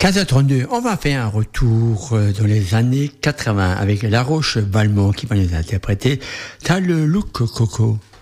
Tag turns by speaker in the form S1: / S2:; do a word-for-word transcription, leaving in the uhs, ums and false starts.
S1: quinze heures trente-deux, on va faire un retour dans les années quatre-vingts avec La Roche Valmont qui va nous interpréter T'as le look Coco.